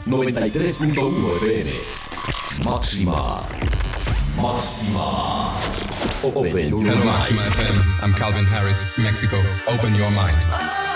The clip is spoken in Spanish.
93.1 FM. Máxima. Open your Hello, mind. Maxima FM. I'm Calvin Harris, Mexico. Open your mind.